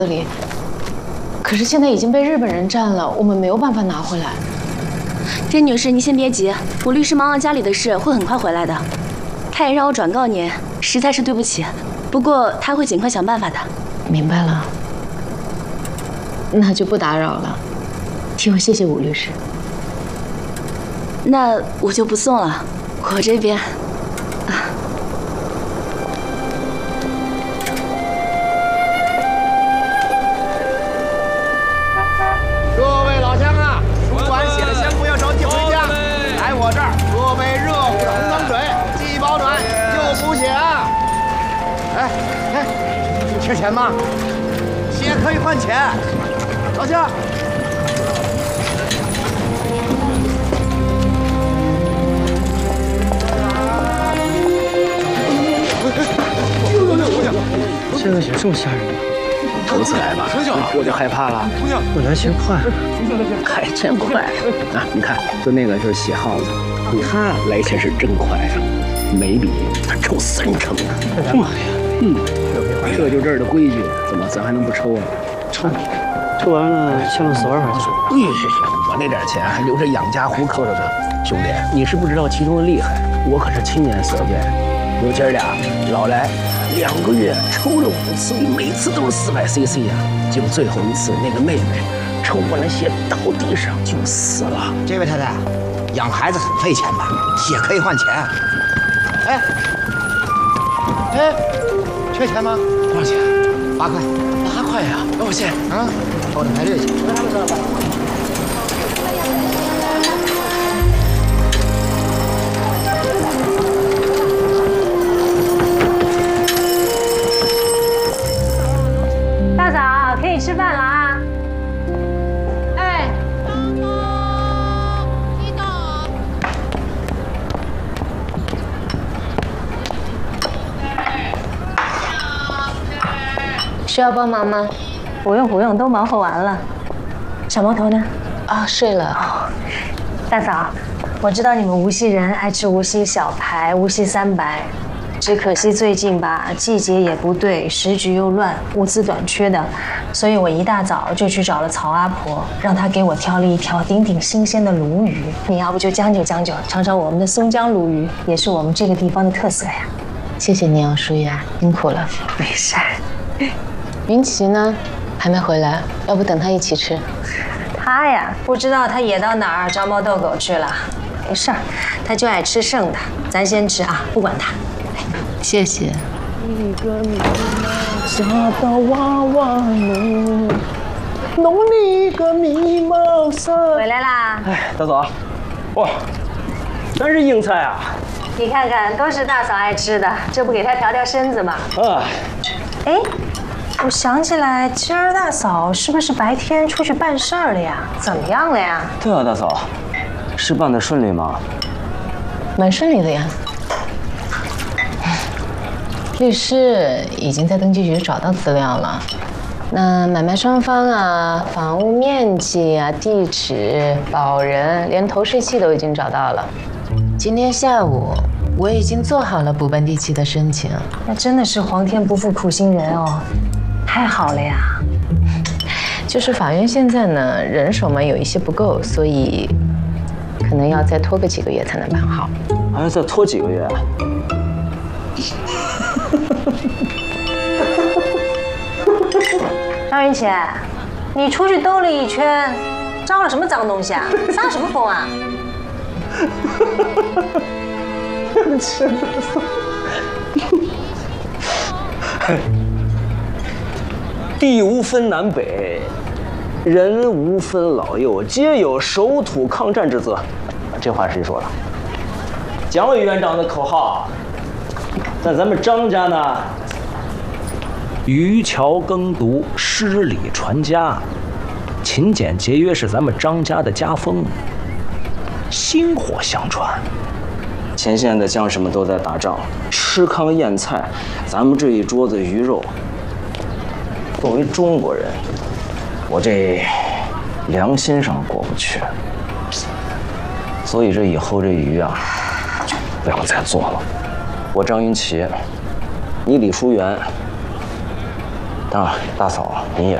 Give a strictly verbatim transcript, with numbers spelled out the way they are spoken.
里，可是现在已经被日本人占了，我们没有办法拿回来。 甄女士，您先别急，我律师忙完家里的事，会很快回来的。他也让我转告您，实在是对不起，不过他会尽快想办法的。 明白了，那就不打扰了，替我谢谢武律师。 那我就不送了，我这边。 缺钱吗？血可以换钱，老乡。 这个血这么吓人吗？ 头次来吧，我就害怕了。 我来钱快， 还真快啊！你看，就那个就是血耗子，你看来钱是真快啊，每笔他抽三成呢。 妈呀！ 嗯。 这就这儿的规矩，怎么咱还能不抽啊？ 抽，抽完了欠了四万块钱。 哎呀，我那点钱还留着养家糊口着呢。兄弟，你是不知道其中的厉害，我可是亲眼所见。有姐俩老来两个月抽了五次，每次都是四百 C C 呀。结果最后一次，那个妹妹抽完了血倒地上就死了。 这位太太，养孩子很费钱吧？血可以换钱。哎，哎。 缺钱吗？ 多少钱？ 八块。 八块呀！那我先啊，抽点排队去。 大嫂，可以吃饭了啊！哎。 需要帮忙吗？ 不用不用，都忙活完了。小毛头呢？ 啊，睡了。 哦，大嫂，我知道你们无锡人爱吃无锡小排、无锡三白，只可惜最近吧，季节也不对，时局又乱，物资短缺的，所以我一大早就去找了曹阿婆，让她给我挑了一条顶顶新鲜的鲈鱼。你要不就将就将就，尝尝我们的松江鲈鱼，也是我们这个地方的特色呀。 谢谢你啊，淑媛，辛苦了。 没事。 云奇呢？还没回来，要不等他一起吃？ 他呀，不知道他野到哪儿招猫逗狗去了。没事儿，他就爱吃剩的，咱先吃啊，不管他。 谢谢。 一个密码下到娃娃弄，弄你个密码三。 回来啦！ 哎，大嫂，哇，全是硬菜啊！ 你看看，都是大嫂爱吃的，这不给她调调身子吗？ 啊， 哎。 我想起来，今儿大嫂是不是白天出去办事儿了呀？怎么样了呀？ 对啊，大嫂，是办得顺利吗？ 蛮顺利的呀。律师已经在登记局找到资料了，那买卖双方啊、房屋面积啊、地址、保人，连投税契都已经找到了。今天下午我已经做好了补办地契的申请。 那真的是皇天不负苦心人哦。 太好了呀！ 就是法院现在呢人手嘛有一些不够，所以可能要再拖个几个月才能办好。 还要再拖几个月？ 张云姐，你出去兜了一圈，招了什么脏东西啊？撒什么疯啊？ 对不起，地无分南北，人无分老幼，皆有守土抗战之责。这话谁说的？蒋委员长的口号，在咱们张家呢， 渔樵耕读，诗礼传家，勤俭节约是咱们张家的家风，薪火相传。 前线的将士们都在打仗，吃糠咽菜，咱们这一桌子鱼肉。 作为中国人，我这良心上过不去，所以这以后这鱼啊，不要再做了。我张云奇，你李淑媛， 当然，大嫂您也